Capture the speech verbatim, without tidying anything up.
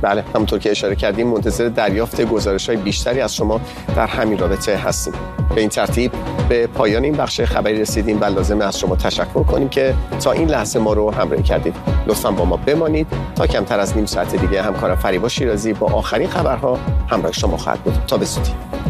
بله، همونطور که اشاره کردیم منتظر دریافت گزارش‌های بیشتری از شما در همین رابطه هستیم. به این ترتیب به پایان این بخش خبری رسیدیم و لازمه از شما تشکر کنیم که تا این لحظه ما رو همراهی کردید. لطفاً با ما بمانید تا کمتر از نیم ساعت دیگه همکارم فریبا شیرازی با آخرین خبرها همراه شما خواهد بود. تا به زودی.